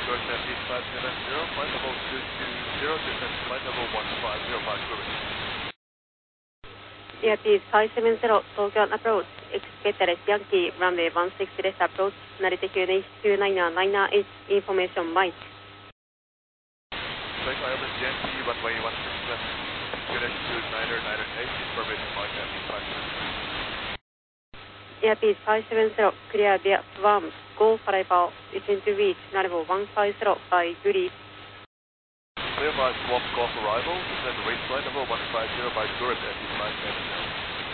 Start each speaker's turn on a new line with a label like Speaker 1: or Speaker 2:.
Speaker 1: course East 570, flight level 220, descent flight level 1505 Korea.
Speaker 2: Airbus 570, Tokyo approach, expect Yankee, runway 16 left approach, Narita Q29 liner H, information Mike.
Speaker 1: Take Island Yankee, runway 16 left, Q29 H, information Mike, Airbus 570.
Speaker 2: Airbus 570, clear via Swarm, go for about, intend to reach level 150 by Guri.
Speaker 1: Clear by Swarm, go for arrival, descend reach flight level 150 by Guri, Airbus 570.